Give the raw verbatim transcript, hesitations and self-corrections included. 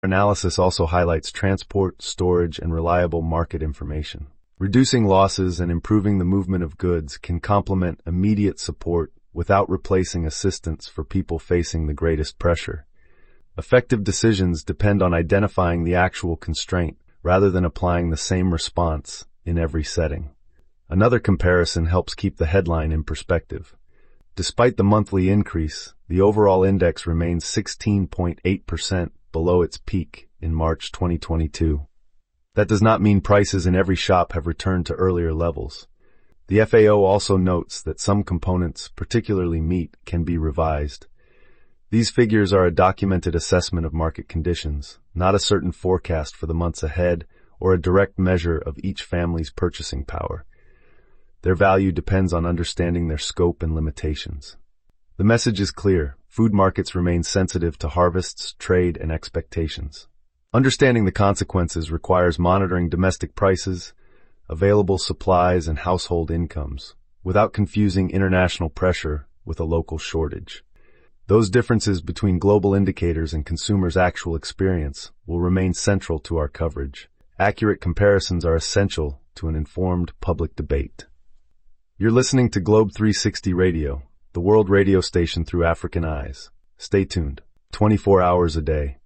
Analysis also highlights transport, storage, and reliable market information. Reducing losses and improving the movement of goods can complement immediate support without replacing assistance for people facing the greatest pressure. Effective decisions depend on identifying the actual constraint rather than applying the same response in every setting. Another comparison helps keep the headline in perspective. Despite the monthly increase, the overall index remains sixteen point eight percent below its peak in March twenty twenty-two. That does not mean prices in every shop have returned to earlier levels. The F A O also notes that some components, particularly meat, can be revised. These figures are a documented assessment of market conditions, not a certain forecast for the months ahead or a direct measure of each family's purchasing power. Their value depends on understanding their scope and limitations. The message is clear. Food markets remain sensitive to harvests, trade, and expectations. Understanding the consequences requires monitoring domestic prices, available supplies, and household incomes, without confusing international pressure with a local shortage. Those differences between global indicators and consumers' actual experience will remain central to our coverage. Accurate comparisons are essential to an informed public debate. You're listening to Globe three sixty Radio, the world radio station through African eyes. Stay tuned, twenty-four hours a day.